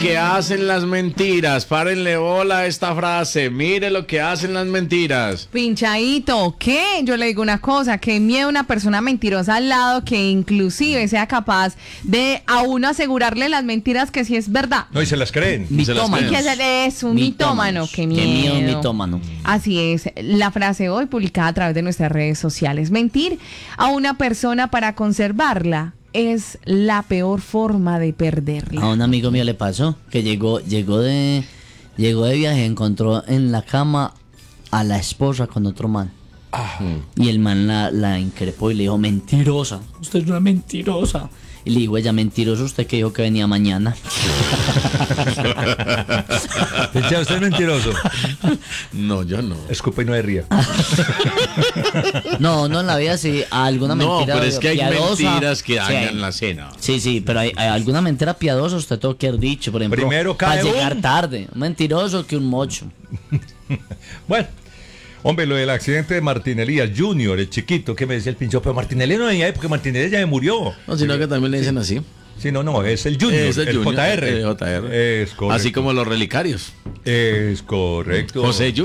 que hacen las mentiras. Párenle bola a esta frase. Mire lo que hacen las mentiras. Pinchadito, ¿qué? Yo le digo una cosa, que miedo una persona mentirosa al lado que inclusive sea capaz de a uno asegurarle las mentiras que sí es verdad. No, y se las creen. Mitómano. Que es un mitómano, qué miedo. Mitómano. Así es, la frase hoy publicada a través de nuestras redes sociales. Mentir a una persona para conservarla es la peor forma de perderla. A un amigo mío le pasó que llegó de viaje, encontró en la cama a la esposa con otro man. Y el man la increpó y le dijo, mentirosa, usted es una mentirosa. Y le dijo, ella, mentiroso, usted que dijo que venía mañana. Pincha, usted es mentiroso. No, yo no. Escupa y no hay ría. No, en la vida sí, alguna mentira No, pero es que hay piadosa, mentiras que dañan sí, la cena. Sí, pero hay alguna mentira piadosa usted tuvo que haber dicho, por ejemplo, Primero cae para llegar un- tarde, un mentiroso que un mocho. Bueno, hombre, lo del accidente de Martín Elías Jr., el chiquito, que me decía el pincho, pero Martín Elías no venía ahí porque Martín Elías ya me murió. No, sino que también le dicen así. Sí, no, es el Junior, Es el Junior, JR. el JR. Es correcto. Así como los relicarios. Es correcto. José Junior.